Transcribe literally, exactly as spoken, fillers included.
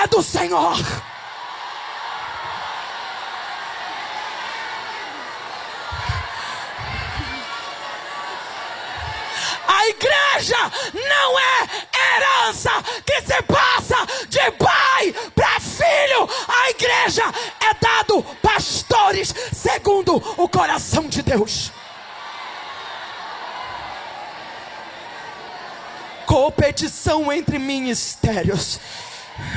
é do Senhor. A igreja não é herança que se passa de pai para filho. A igreja é dado pastores segundo o coração de Deus. Competição entre ministérios.